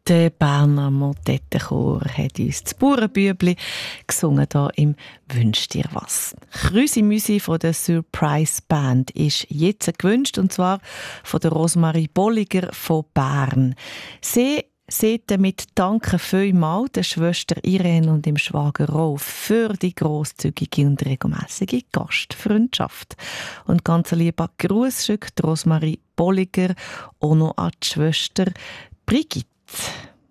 Der Berner Motettenchor hat uns das Bauernbübli gesungen hier im «Wünsch dir was». Krüsi-Müsi von der Surprise Band ist jetzt gewünscht, und zwar von der Rosmarie Bolliger von Bern. Sie sieht mit Danke vielmals der Schwester Irene und dem Schwager Rolf für die grosszügige und regelmäßige Gastfreundschaft. Und ganz ein lieber Gruß schickt Rosmarie Bolliger auch noch an die Schwester Brigitte.